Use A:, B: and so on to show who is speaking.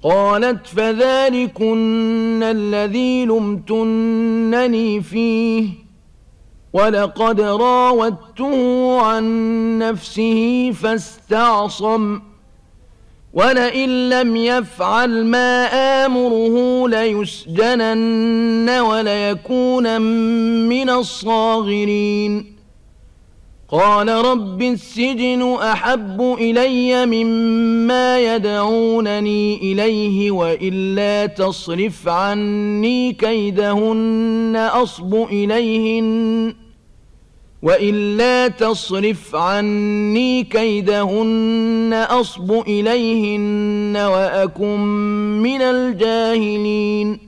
A: قالت فذلكن الذي لمتنني فيه ولقد راودته عن نفسه فاستعصم ولئن لم يفعل ما آمره ليسجنن وليكون من الصاغرين قال رب السجن أحب إلي مما يدعونني إليه وإلا تصرف عني كيدهن أصب إليهن وأكن من الجاهلين